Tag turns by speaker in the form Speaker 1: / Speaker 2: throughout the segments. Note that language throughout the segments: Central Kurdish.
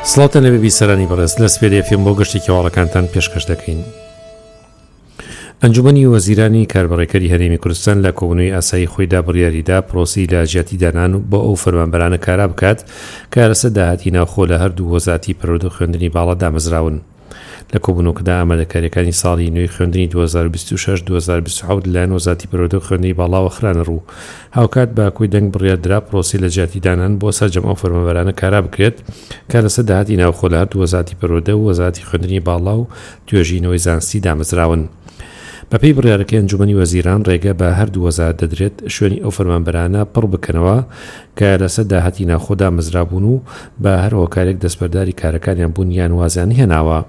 Speaker 1: سڵاتە لەبێ بیسەرانی بەڕێز لە سپێریەفیم بۆ گەشتێکی هەواڵەکانتان پێشکەش دەکەین. ئەنجومەنی وەزیرانی کاربڕێکەری هەرێمی کوردستان لە کۆبوونەوەی ئاسایی خۆیدا بڕیاریدا پرۆسی لە ژیاتی دانان بۆ ئەو فەرمانبەرانە کارا بکات کە ئارەسە داهاتی ناوخۆ لە هەردوو وەزارەتی پەروەردە خوێندنی باڵا دامەزراون. لە کۆبوونەوەکەدا ئامادەکاریەکانی ساڵی نوێی خوێندنی 2026-2027 لەلایەن وەزارەتی پەروەردە خوێندنی باڵاوە خرانە ڕوو. هاوکات بە کۆی دەنگ بڕیاردرا پرۆسی لە ژیاتی دانان بۆ سەرجەم ئەو فەرمانبەرانە کارا بکرێت کە ئارەسە داهاتی ناوخۆ لە هەردوو وەزارەتی پەروەردە و وەزارەتی خوێندنی باڵا و توێژینەوەی زانستی دامەزراون. بەپێی بڕیارەکەی ئەنجومەنی وەزیران ڕێگە بە هەردوو وەزارەت دەدرێت شوێنی ئەو فەرمانبەرانە پڕ بکەنەوە کە لەسەر داهاتی ناوخۆدا مەزرابوون و بە هەر هۆکارێک دەستبەرداری کارەکانیان بوون یان وازیانی هێناوە.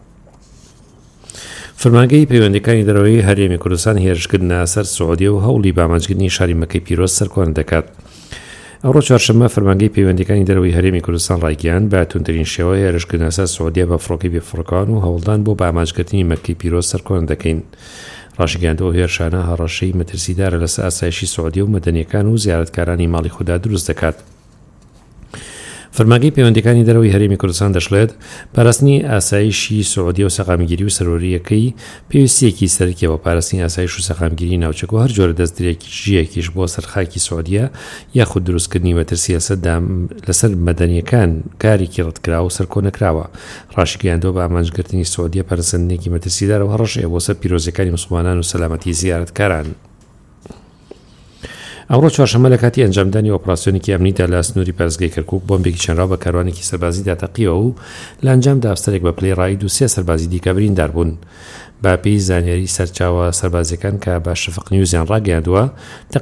Speaker 1: فەرمانگەی پەیوەندیەکانی دەرەوەی هەرێمی کوردستان هێرشکردنە سەر سعودیە و هەوڵی بامانجگرتنی شاری مەکەی پیرۆز سەرکۆن دەکات. ئەوڕۆ چوارشەممە فەرمانگەی پەیوەندیەکانی دەرەوەی هەرێمی کوردستان ڕایگەیاند بە توندترین شێوە هێرشکردنە سەر سعودیە بە فڕۆکەی بێفڕۆکەوان و هەوڵدان بۆ بامانجگرتنی مەکەی پیرۆز سەرکۆن دەکەین. ڕاشگەیاندنەوە هێرشانە هەڕەشەی مەترسیدارە لەسەر ئاسایشی سعودیە و مەدەنیەکان و زیارەتکارانی ماڵی خوددا دروست دەکات. فەرمانگەی پەیوەندیەکانی دەرەوەی هەرێمی کوردستان دەشڵێت پاراستنی ئاسایشی سعودیە و سەقامگیری و سەرۆریەکەی پێویستیەکی سەرکیەوە پاراستنی ئاسایش و سەقامگیری ناوچەک و هەر جۆرە دەستدرێکی ژیەکیش بۆ سەرخاکی سعودیە یاخود دروستکردنی مەترسیە لەسەر مەدەنیەکان کارێکی ڕەتکرا و سەرکۆنەکراوە. ڕاشگەیاندنەوە بە ئامانجگرتنی سعودیە پاراستنێکی مەترسیدارە و هەڕەشەیە بۆ سەر پیرۆزیەکانی موسڵمانان و سەلامەتی زیارەتکاران. ئەوڕۆ چوارشەممە لە کاتی ئەنجامدانی ئۆپراسیۆنێکی ئەمنیدا لە سنووری پارێزگای کەرکووک بۆمبێکی چەنراو بە کاروانێکی سەربازیدا تەقیەوە و لە ئەنجامدا ئەفسەرێک بە پلەی ڕاید و 3 سەربازی دیکە بریندار بوون. با پێی زانیاری سەرچاوە سەربازیەکان کە بە شەفق نیوزیان ڕاگەیاندووە